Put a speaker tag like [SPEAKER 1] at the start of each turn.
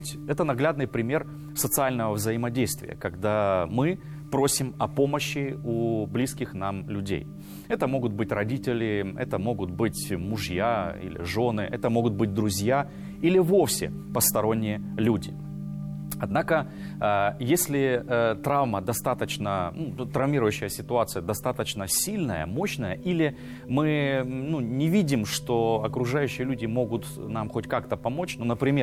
[SPEAKER 1] Это наглядный пример социального взаимодействия, когда мы просим о помощи у близких нам людей. Это могут быть родители, это могут быть мужья или жены, это могут быть друзья или вовсе посторонние люди. Однако, если травма достаточно, травмирующая ситуация достаточно сильная, мощная, или мы не видим, что окружающие люди могут нам хоть как-то помочь, например,